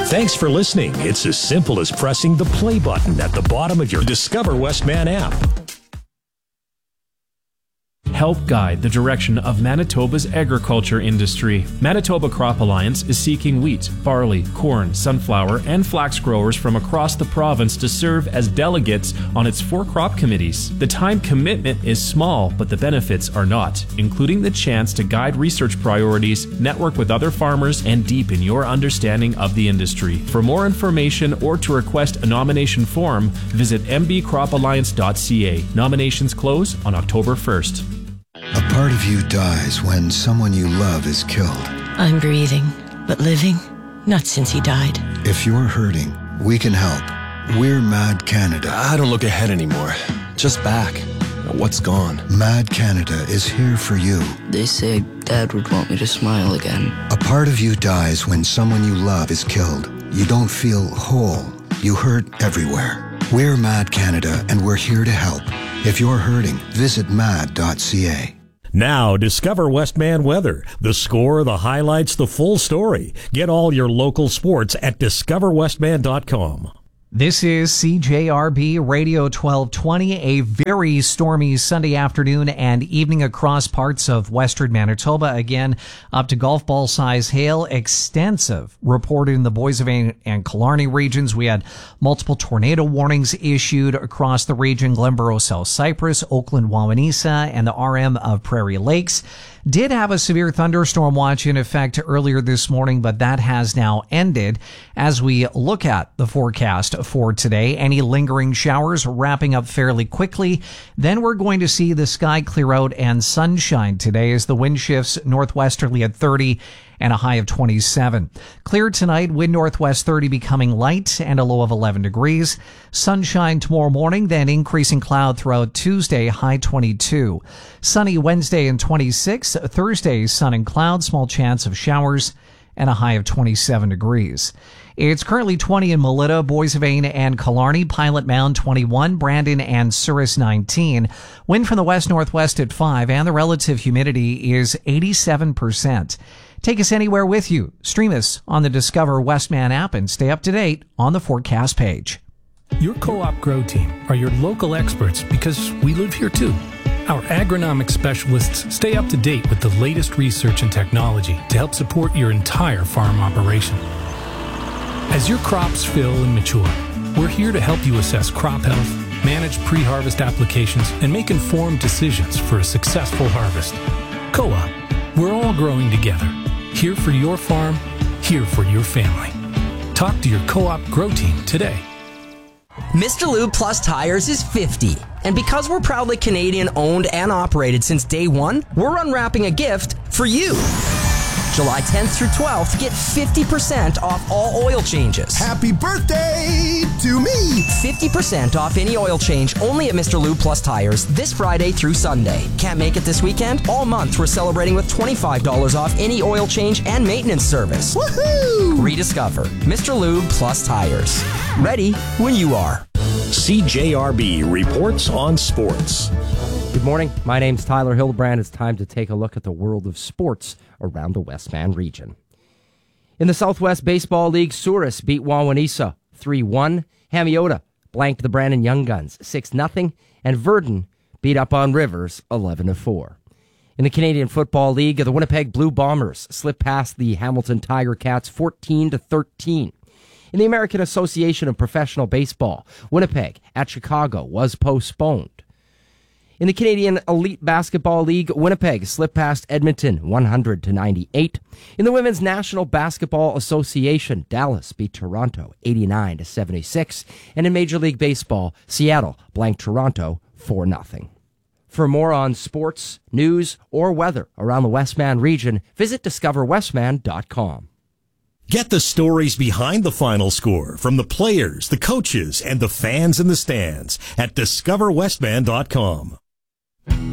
Thanks for listening. It's as simple as pressing the play button at the bottom of your Discover Westman app. Help guide the direction of Manitoba's agriculture industry. Manitoba Crop Alliance is seeking wheat, barley, corn, sunflower, and flax growers from across the province to serve as delegates on its 4 crop committees. The time commitment is small, but the benefits are not, including the chance to guide research priorities, network with other farmers, and deepen your understanding of the industry. For more information or to request a nomination form, visit mbcropalliance.ca. Nominations close on October 1st. A part of you dies when someone you love is killed. I'm breathing, but living? Not since he died. If you're hurting, we can help. We're MAD Canada. I don't look ahead anymore. Just back. What's gone? MAD Canada is here for you. They say Dad would want me to smile again. A part of you dies when someone you love is killed. You don't feel whole. You hurt everywhere. We're MAD Canada, and we're here to help. If you're hurting, visit mad.ca. Now, discover Westman weather. The score, the highlights, the full story. Get all your local sports at discoverwestman.com. This is CJRB Radio 1220, a very stormy Sunday afternoon and evening across parts of western Manitoba. Again, up to golf ball size hail, extensive reported in the Boissevain and Killarney regions. We had multiple tornado warnings issued across the region, Glenborough, South Cypress, Oakland, Wawanesa, and the RM of Prairie Lakes. Did have a severe thunderstorm watch in effect earlier this morning, but that has now ended. As we look at the forecast for today, any lingering showers wrapping up fairly quickly. Then we're going to see the sky clear out and sunshine today as the wind shifts northwesterly at 30 and a high of 27. Clear tonight, wind northwest 30 becoming light and a low of 11 degrees. Sunshine tomorrow morning, then increasing cloud throughout Tuesday, high 22. Sunny Wednesday and 26. Thursday, sun and cloud, small chance of showers and a high of 27 degrees. It's currently 20 in Melita, Boissevain and Killarney, Pilot Mound 21, Brandon and Souris 19. Wind from the west-northwest at 5 and the relative humidity is 87%. Take us anywhere with you. Stream us on the Discover Westman app and stay up to date on the forecast page. Your Co-op Grow Team are your local experts because we live here too. Our agronomic specialists stay up to date with the latest research and technology to help support your entire farm operation. As your crops fill and mature, we're here to help you assess crop health, manage pre-harvest applications, and make informed decisions for a successful harvest. Co-op, we're all growing together. Here for your farm, here for your family. Talk to your Co-op Grow Team today. Mr. Lube Plus Tires is 50. And because we're proudly Canadian owned and operated since day one, we're unwrapping a gift for you. July 10th through 12th, get 50% off all oil changes. Happy birthday to me! 50% off any oil change only at Mr. Lube Plus Tires this Friday through Sunday. Can't make it this weekend? All month we're celebrating with $25 off any oil change and maintenance service. Woohoo! Rediscover Mr. Lube Plus Tires. Ready when you are. CJRB reports on sports. Good morning. My name's Tyler Hildebrand. It's time to take a look at the world of sports around the Westman region. In the Southwest Baseball League, Souris beat Wawanesa 3-1. Hamiota blanked the Brandon Young Guns 6-0. And Verdun beat up on Rivers 11-4. In the Canadian Football League, the Winnipeg Blue Bombers slipped past the Hamilton Tiger Cats 14-13. In the American Association of Professional Baseball, Winnipeg at Chicago was postponed. In the Canadian Elite Basketball League, Winnipeg slipped past Edmonton 100-98. In the Women's National Basketball Association, Dallas beat Toronto 89-76. And in Major League Baseball, Seattle blanked Toronto 4-0. For more on sports, news, or weather around the Westman region, visit discoverwestman.com. Get the stories behind the final score from the players, the coaches, and the fans in the stands at discoverwestman.com.